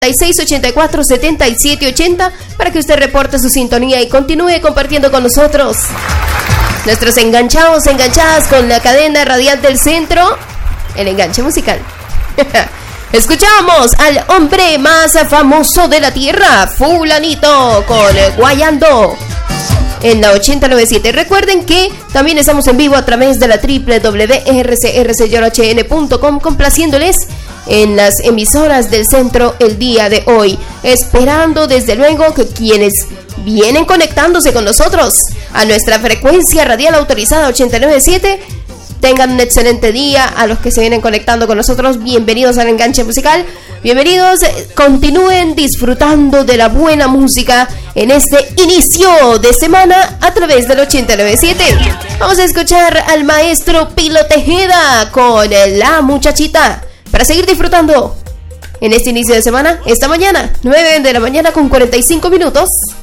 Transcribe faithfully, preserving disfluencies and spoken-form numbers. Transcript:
seis ochenta y cuatro setenta y siete ochenta para que usted reporte su sintonía y continúe compartiendo con nosotros. Nuestros enganchados, enganchadas con la cadena radial del centro, el enganche musical. Escuchamos al hombre más famoso de la tierra, Fulanito, con Guayando en la ochenta noventa y siete. Recuerden que también estamos en vivo a través de la doble u doble u doble u punto r c r c h n punto com, complaciéndoles en las emisoras del centro el día de hoy, esperando desde luego que quienes vienen conectándose con nosotros a nuestra frecuencia radial autorizada ochenta y nueve punto siete tengan un excelente día. A los que se vienen conectando con nosotros, bienvenidos al enganche musical, bienvenidos, continúen disfrutando de la buena música en este inicio de semana a través del ochenta y nueve punto siete. Vamos a escuchar al maestro Pilo Tejeda con La Muchachita para seguir disfrutando en este inicio de semana, esta mañana, nueve de la mañana con cuarenta y cinco minutos.